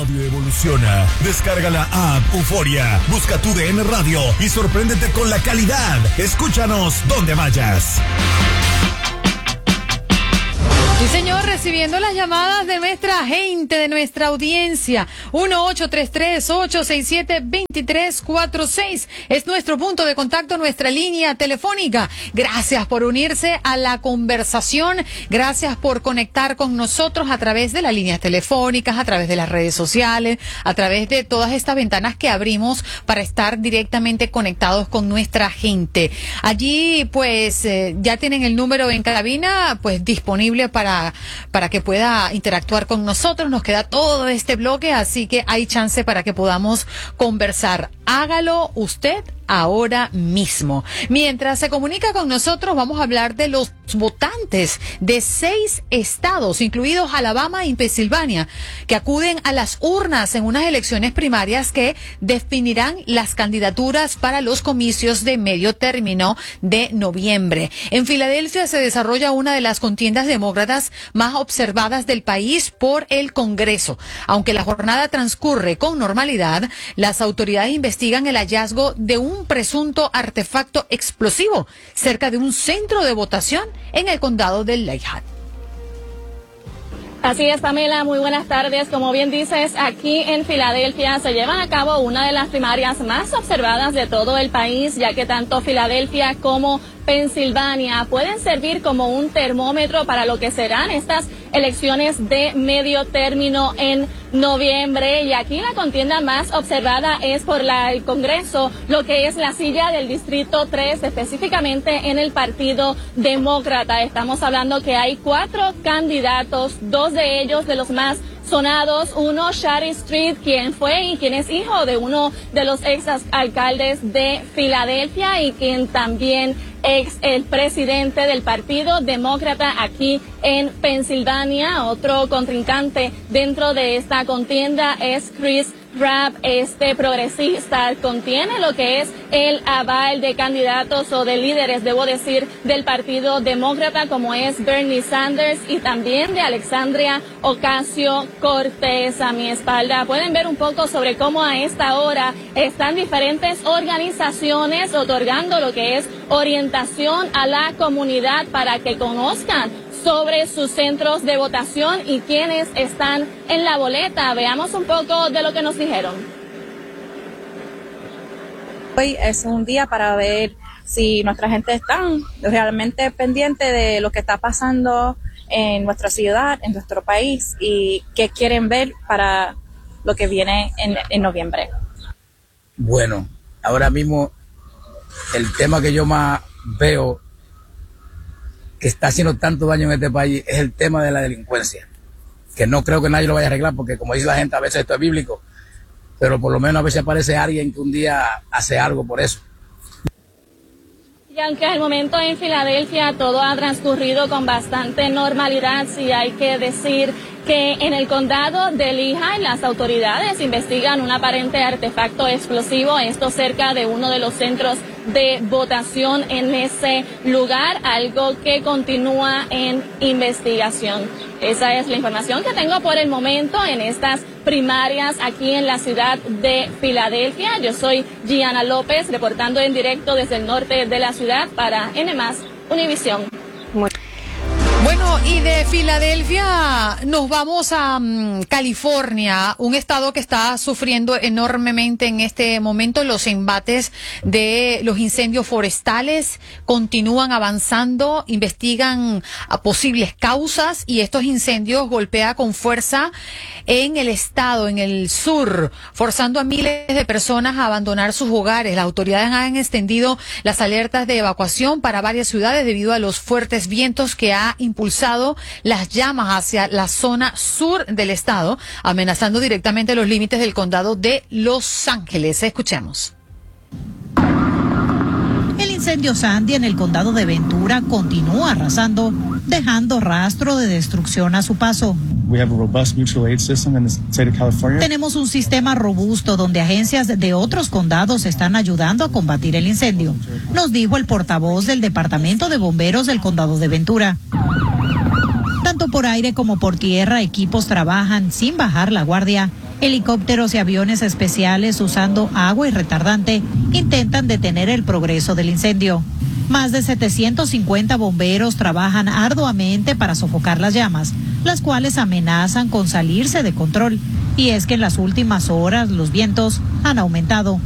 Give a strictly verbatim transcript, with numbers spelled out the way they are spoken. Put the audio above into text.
radio evoluciona. Descarga la app Euforia, busca tu D N Radio y sorpréndete con la calidad. Escúchanos donde vayas. Sí, señor, recibiendo las llamadas de nuestra gente, de nuestra audiencia. uno ocho tres tres, ocho seis siete, dos tres cuatro seis es nuestro punto de contacto, nuestra línea telefónica. Gracias por unirse a la conversación. Gracias por conectar con nosotros a través de las líneas telefónicas, a través de las redes sociales, a través de todas estas ventanas que abrimos para estar directamente conectados con nuestra gente. Allí, pues, eh, ya tienen el número en cabina, pues, disponible para para que pueda interactuar con nosotros. Nos queda todo este bloque, así que hay chance para que podamos conversar. Hágalo usted ahora mismo. Mientras se comunica con nosotros, vamos a hablar de los votantes de seis estados, incluidos Alabama y Pensilvania, que acuden a las urnas en unas elecciones primarias que definirán las candidaturas para los comicios de medio término de noviembre. En Filadelfia se desarrolla una de las contiendas demócratas más observadas del país por el Congreso. Aunque la jornada transcurre con normalidad, las autoridades investigan el hallazgo de un presunto artefacto explosivo cerca de un centro de votación en el condado de Lehigh. Así es, Pamela, muy buenas tardes. Como bien dices, aquí en Filadelfia se llevan a cabo una de las primarias más observadas de todo el país, ya que tanto Filadelfia como Pensilvania pueden servir como un termómetro para lo que serán estas elecciones de medio término en noviembre. Y aquí la contienda más observada es por la, el Congreso, lo que es la silla del Distrito tres, específicamente en el Partido Demócrata. Estamos hablando que hay cuatro candidatos, dos de ellos de los más sonados. Uno, Shari Street, quien fue y quien es hijo de uno de los ex alcaldes de Filadelfia y quien también ex el presidente del Partido Demócrata aquí en Pensilvania. Otro contrincante dentro de esta contienda es Chris Rapp, este progresista. Contiene lo que es el aval de candidatos o de líderes, debo decir, del Partido Demócrata, como es Bernie Sanders y también de Alexandria Ocasio-Cortez. A mi espalda pueden ver un poco sobre cómo a esta hora están diferentes organizaciones otorgando lo que es orientación a la comunidad para que conozcan sobre sus centros de votación y quienes están en la boleta. Veamos un poco de lo que nos dijeron. Hoy es un día para ver si nuestra gente está realmente pendiente de lo que está pasando en nuestra ciudad, en nuestro país y qué quieren ver para lo que viene en, en noviembre. Bueno, ahora mismo el tema que yo más veo que está haciendo tanto daño en este país es el tema de la delincuencia, que no creo que nadie lo vaya a arreglar, porque como dice la gente, a veces esto es bíblico, pero por lo menos a veces aparece alguien que un día hace algo por eso. Y aunque al momento en Filadelfia todo ha transcurrido con bastante normalidad, sí hay que decir que en el condado de Lehigh las autoridades investigan un aparente artefacto explosivo, esto cerca de uno de los centros de votación en ese lugar, algo que continúa en investigación. Esa es la información que tengo por el momento en estas primarias aquí en la ciudad de Filadelfia. Yo soy Gianna López, reportando en directo desde el norte de la ciudad para N más Univisión. Bueno, y de Filadelfia nos vamos a um, California, un estado que está sufriendo enormemente en este momento. Los embates de los incendios forestales continúan avanzando, investigan a posibles causas y estos incendios golpean con fuerza en el estado, en el sur, forzando a miles de personas a abandonar sus hogares. Las autoridades han extendido las alertas de evacuación para varias ciudades debido a los fuertes vientos que ha impulsado las llamas hacia la zona sur del estado, amenazando directamente los límites del condado de Los Ángeles. Escuchemos. El incendio Sandy en el condado de Ventura continúa arrasando, dejando rastro de destrucción a su paso. Tenemos un sistema robusto donde agencias de otros condados están ayudando a combatir el incendio, nos dijo el portavoz del Departamento de Bomberos del condado de Ventura. Tanto por aire como por tierra, equipos trabajan sin bajar la guardia Helicópteros y aviones especiales usando agua y retardante intentan detener el progreso del incendio. Más de setecientos cincuenta bomberos trabajan arduamente para sofocar las llamas, las cuales amenazan con salirse de control. Y es que en las últimas horas los vientos han aumentado.